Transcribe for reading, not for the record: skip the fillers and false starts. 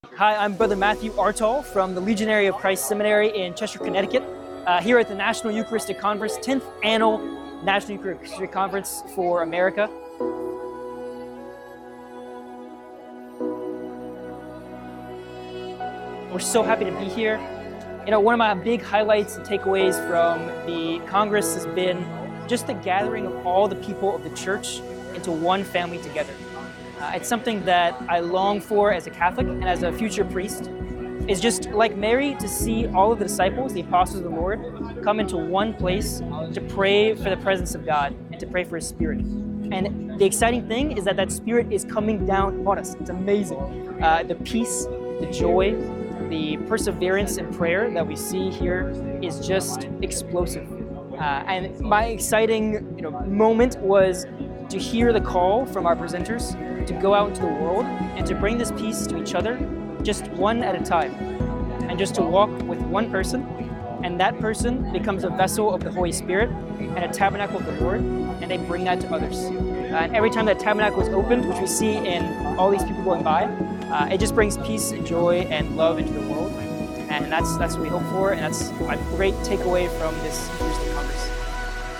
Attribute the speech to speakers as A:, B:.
A: Hi, I'm Brother Matthew Artall from the Legionary of Christ Seminary in Chester, Connecticut, here at the National Eucharistic Conference, 10th Annual National Eucharistic Conference for America. We're so happy to be here. One of my big highlights and takeaways from the Congress has been just the gathering of all the people of the church into one family together. It's something that I long for as a Catholic and as a future priest. It's just like Mary, to see all of the disciples, the apostles of the Lord, come into one place to pray for the presence of God and to pray for His Spirit. And the exciting thing is that that Spirit is coming down upon us. It's amazing. The peace, the joy, the perseverance in prayer that we see here is just explosive. And my exciting moment was to hear the call from our presenters to go out into the world and to bring this peace to each other, just one at a time, and just to walk with one person, and that person becomes a vessel of the Holy Spirit and a tabernacle of the Lord, and they bring that to others. And every time that tabernacle is opened, which we see in all these people going by, it just brings peace and joy and love into the world, and that's what we hope for, and that's my great takeaway from this Eucharistic Congress.